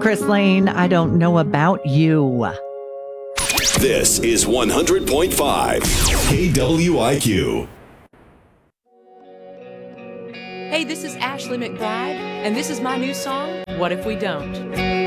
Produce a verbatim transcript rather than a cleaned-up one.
Chris Lane. I don't know about you. This is one hundred point five K W I Q. Hey, this is Ashley McBride, and this is my new song, What If We Don't?